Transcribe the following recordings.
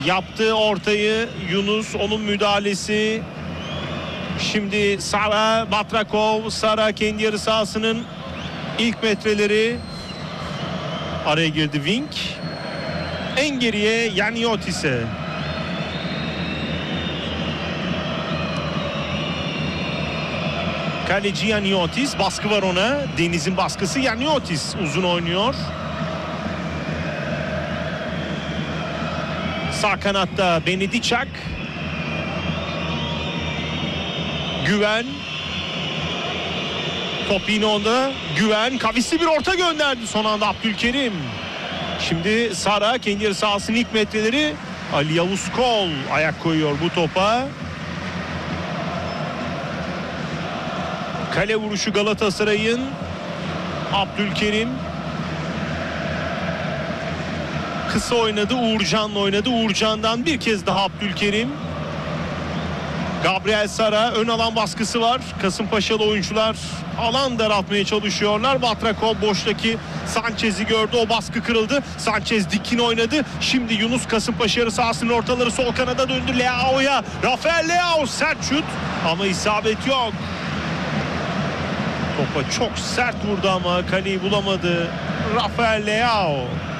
Yaptığı ortayı Yunus, onun müdahalesi. Şimdi Sara, Batrakov. Sara kendi yarı sahasının ilk metreleri. Araya girdi Vink. En geriye Yaniotis'e. Kaleci Yaniotis, baskı var ona. Deniz'in baskısı, Yaniotis uzun oynuyor. Sağ kanatta Benedičak. Güven. Top yine onda. Güven kavisli bir orta gönderdi son anda Abdülkerim. Şimdi Sara kendi yarı sahasının ilk metreleri. Ali Yavuz Kol ayak koyuyor bu topa. Kale vuruşu Galatasaray'ın. Abdülkerim kısa oynadı, Uğurcan'la oynadı. Uğurcan'dan bir kez daha Abdülkerim. Gabriel Sara, ön alan baskısı var. Kasımpaşalı oyuncular alan daraltmaya çalışıyorlar. Batrakov boştaki Sanchez'i gördü. O baskı kırıldı. Sanchez dikine oynadı. Şimdi Yunus Kasımpaşa yarı sahasının ortaları sol kanada döndü. Leao'ya. Rafael Leao sert şut ama isabet yok. Topa çok sert vurdu ama kaleyi bulamadı Rafael Leao.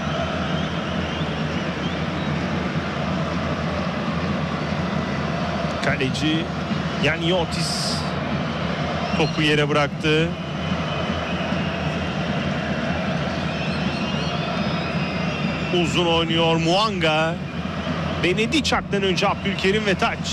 Kaleci Yaniotis topu yere bıraktı. Uzun oynuyor Muanga. Benedičak'tan önce Abdülkerim ve taç.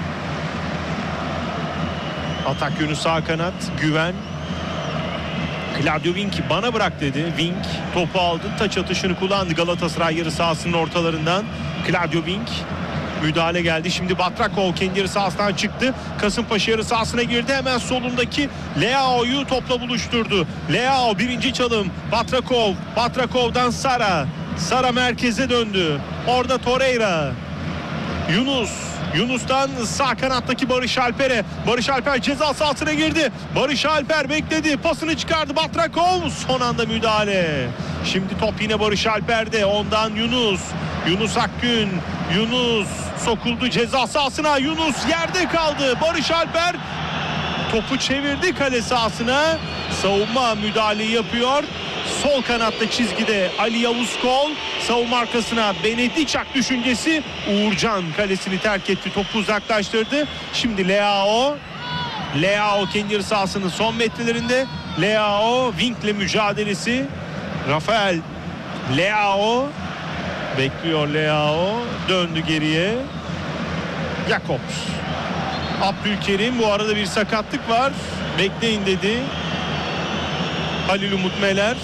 Atak yönü sağ kanat. Güven. Claudio Vink bana bırak dedi. Vink topu aldı. Taç atışını kullandı Galatasaray yarı sahasının ortalarından. Claudio Vink. Müdahale geldi. Şimdi Batrakov kendi yarı sahasından çıktı. Kasımpaşa yarı sahasına girdi. Hemen solundaki Leao'yu topla buluşturdu. Leao birinci çalım. Batrakov. Batrakov'dan Sara. Sara merkeze döndü. Orada Torreira. Yunus. Yunus'tan sağ kanattaki Barış Alper'e. Barış Alper ceza sahasına girdi. Barış Alper bekledi. Pasını çıkardı Batrakov. Son anda müdahale. Şimdi top yine Barış Alper'de. Ondan Yunus. Yunus Akgün. Yunus sokuldu ceza sahasına. Yunus yerde kaldı. Barış Alper topu çevirdi kale sahasına. Savunma müdahaleyi yapıyor. Sol kanatta çizgide Ali Yavuz Kol. Savunma arkasına Benedičak düşüncesi. Uğurcan kalesini terk etti. Topu uzaklaştırdı. Şimdi Leao. Leao kendi yarı sahasının son metrelerinde. Leao Vink'le mücadelesi. Rafael Leao. Bekliyor Leao. Döndü geriye. Jakobs. Abdülkerim, bu arada bir sakatlık var. Bekleyin dedi Halil Umut Meler.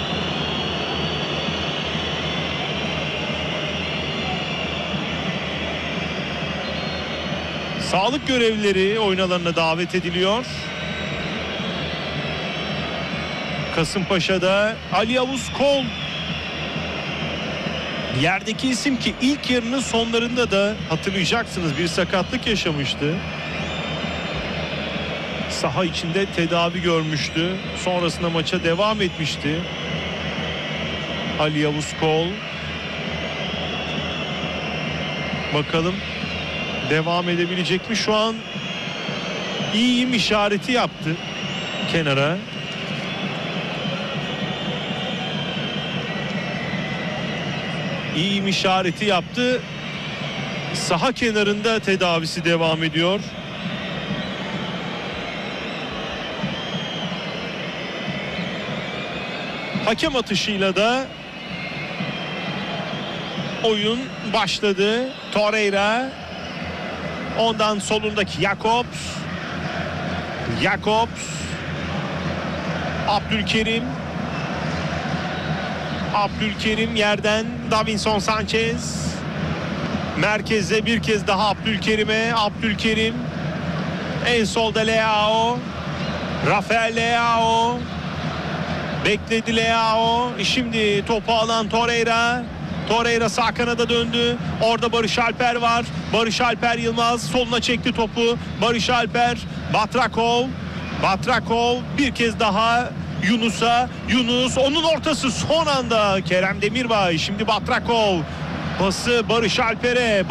Sağlık görevlileri oyun alanına davet ediliyor. Kasımpaşa'da Ali Yavuz Kol yerdeki isim ki ilk yarının sonlarında da hatırlayacaksınız bir sakatlık yaşamıştı. Saha içinde tedavi görmüştü. Sonrasında maça devam etmişti Ali Yavuz Kol. Bakalım devam edebilecek mi? Şu an iyiyim işareti yaptı kenara. İyiyim işareti yaptı. Saha kenarında tedavisi devam ediyor. Hakem atışıyla da oyun başladı. Torreira. Ondan solundaki Jakobs. Abdülkerim. Abdülkerim yerden Davinson Sanchez. Merkezde bir kez daha Abdülkerim'e. Abdülkerim. En solda Leao. Rafael Leao. Bekledi Leao. Şimdi topu alan Torreira. Torreira sağ kanada döndü. Orada Barış Alper var. Barış Alper Yılmaz soluna çekti topu. Barış Alper. Batrakov bir kez daha Yunus'a. Yunus onun ortası son anda. Kerem Demirbay. Şimdi Batrakov. Pası Barış Alper'e.